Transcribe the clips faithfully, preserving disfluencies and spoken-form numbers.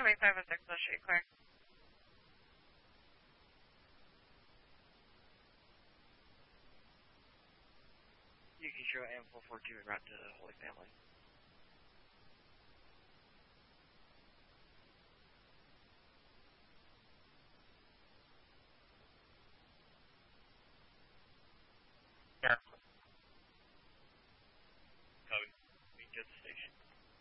twenty-five oh six, let's shoot you clear. You can show M four four two and route to the Holy Family. Yeah. Copy. Meet you at the station.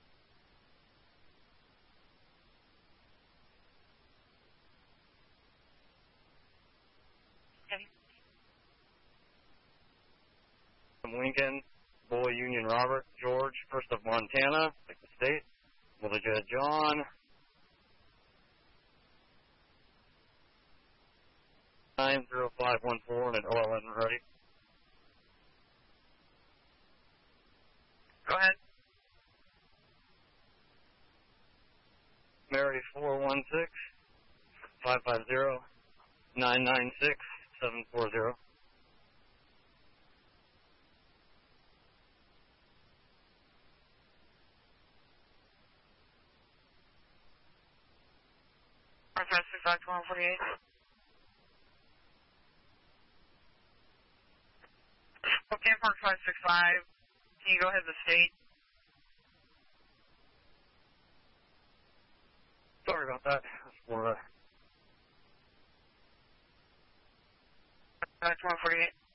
Okay. From Lincoln, Boy Union Robert, George, First of Montana, like the state. Multi Jet John. nine zero five one four and an O L N ready. Go ahead. Mary four one six, five five zero, nine nine six, seven four zero. Four five six five two one forty-eight. Okay, Park five six five. Can you go ahead to the state? Sorry about that. That's for uh That's one forty-eight.